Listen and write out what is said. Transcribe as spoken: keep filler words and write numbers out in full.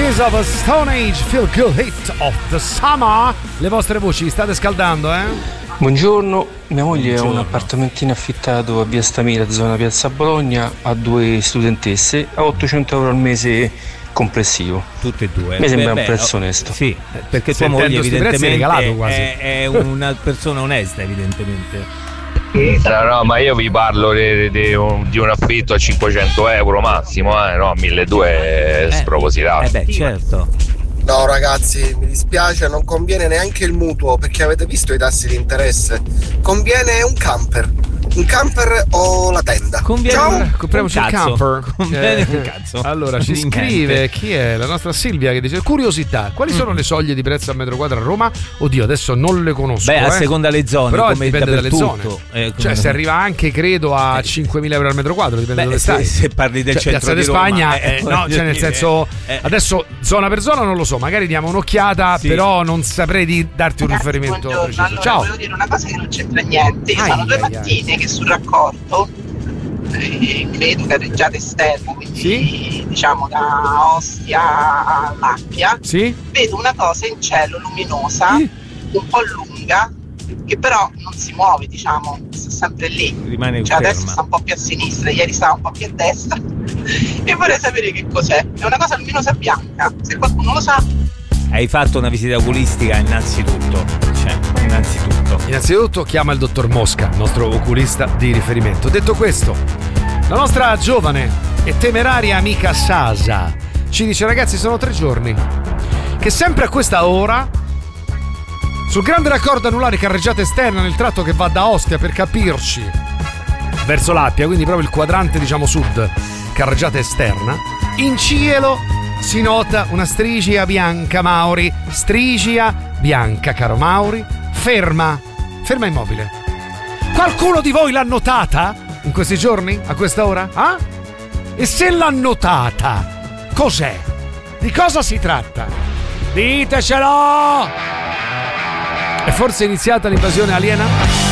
Queens of Stone Age, Feel Good Hit of the Summer. Le vostre voci state scaldando, eh? Buongiorno, mia moglie Buongiorno. ha un appartamentino affittato a Via Stamira, zona Piazza Bologna, a due studentesse, a ottocento euro al mese complessivo. Tutte e due. Mi sembra Beh, un prezzo beh, onesto. Sì, perché tua moglie evidentemente è, è una persona onesta, evidentemente. No, no, ma io vi parlo di, di, un, di un affitto a cinquecento euro massimo, eh, no, milleduecento è spropositato. Eh beh, certo. No ragazzi, mi dispiace, non conviene neanche il mutuo perché avete visto i tassi di interesse. Conviene un camper. Un camper o la tenda. Conviene Ciao. compriamoci il camper. Conviene Eh, un cazzo. Allora ci Di scrive niente. chi è? La nostra Silvia che dice: curiosità, quali sono Mm. le soglie di prezzo a metro quadro a Roma? Oddio, adesso non le conosco. Beh, a eh. seconda le zone, però come dipende dalle dappertutto. zone. Eh, Cioè, come- si arriva anche, credo, a cinquemila euro al metro quadro, dipende Beh, dove se- stai. se parli del Cioè, centro Piazza di di Roma, Spagna, eh, eh, no, voglio cioè nel dire, senso, eh. adesso zona per zona non lo so, magari diamo un'occhiata, Sì. però non saprei di darti un Ragazzi, riferimento buongiorno. preciso. Allora, Ciao. volevo dire una cosa che non c'entra niente. Io Ai, sono due ai, ai. mattine che sul raccordo, eh, credo carreggiata esterna, quindi Sì? diciamo da Ostia a L'Appia, Sì? vedo una cosa in cielo luminosa, Sì. un po' lunga, che però non si muove, diciamo, sta sempre lì. Rimane Cioè adesso ferma. sta un po' più a sinistra, ieri stava un po' più a destra. E vorrei sapere che cos'è. È una cosa luminosa bianca, se qualcuno lo sa. Hai fatto una visita oculistica innanzitutto. Cioè, innanzitutto. Innanzitutto chiama il dottor Mosca, il nostro oculista di riferimento. Detto questo, la nostra giovane e temeraria amica Sasa ci dice: ragazzi, sono tre giorni che sempre a questa ora sul grande raccordo anulare carreggiata esterna nel tratto che va da Ostia, per capirci, verso l'Appia, quindi proprio il quadrante diciamo sud, carreggiata esterna, in cielo si nota una strigia bianca, Mauri, strigia bianca, caro Mauri, ferma, ferma immobile. Qualcuno di voi l'ha notata in questi giorni, a questa ora? Ah? E se l'ha notata, cos'è? Di cosa si tratta? Ditecelo! È forse iniziata l'invasione aliena?